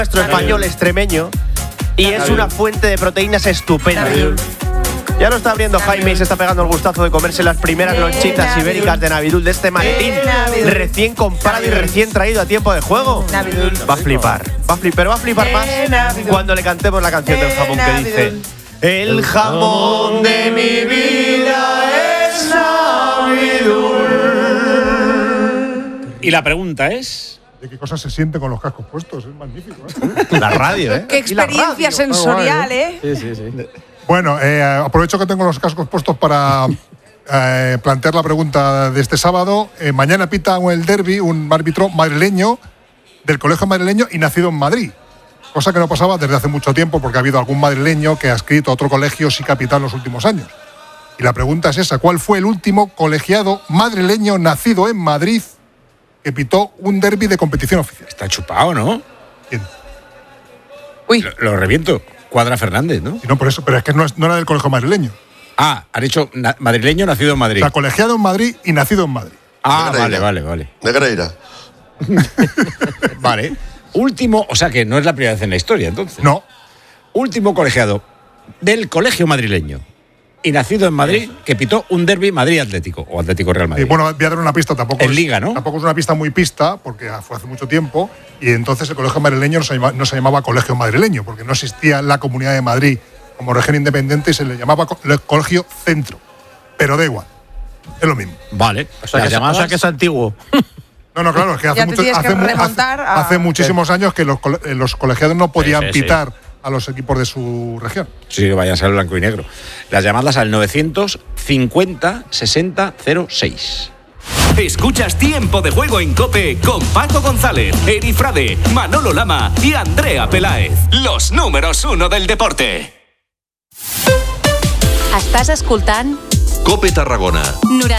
Nuestro español extremeño y es una fuente de proteínas estupenda. Ya lo está abriendo Jaime y se está pegando el gustazo de comerse las primeras lonchitas ibéricas de Navidul de este maletín recién comprado y recién traído a tiempo de juego. Va a flipar, pero va a flipar más cuando le cantemos la canción del jamón que dice: el jamón de mi vida es Navidul. Y la pregunta es: ¿de qué cosa se siente con los cascos puestos? Es magnífico, ¿eh? La radio, ¿eh? Qué experiencia sensorial, ¿eh? Sí. Bueno, aprovecho que tengo los cascos puestos para plantear la pregunta de este sábado. Mañana pita el derbi un árbitro madrileño del colegio madrileño y nacido en Madrid. Cosa que no pasaba desde hace mucho tiempo porque ha habido algún madrileño que ha escrito a otro colegio sí que ha pitado en los últimos años. Y la pregunta es esa: ¿cuál fue el último colegiado madrileño nacido en Madrid que pitó un derbi de competición oficial? Está chupado, ¿no? ¿Quién? Uy. Lo reviento. Cuadra Fernández, ¿no? Y no por eso, pero es que no era del colegio madrileño. Ah, han dicho madrileño nacido en Madrid. O sea, colegiado en Madrid y nacido en Madrid. Ah, vale. Negreira. Vale. Último, o sea que no es la primera vez en la historia, entonces. No. Último colegiado del colegio madrileño y nacido en Madrid que pitó un derbi Madrid-Atlético o Atlético-Real Madrid. Y bueno, voy a dar una pista, tampoco en Liga, ¿no? Tampoco es una pista muy pista, porque fue hace mucho tiempo, y entonces el colegio madrileño no se llamaba colegio madrileño, porque no existía la Comunidad de Madrid como región independiente y se le llamaba colegio centro. Pero da igual, es lo mismo. Vale. O sea que es antiguo. No, claro, es que hace muchísimos años que los colegiados no podían pitar a los equipos de su región. Sí, vaya a ser blanco y negro. Las llamadas al 950 60 06. Escuchas Tiempo de Juego en COPE con Paco González, Eri Frade, Manolo Lama y Andrea Peláez. Los números 1 del deporte. Estàs escoltant COPE Tarragona. 90.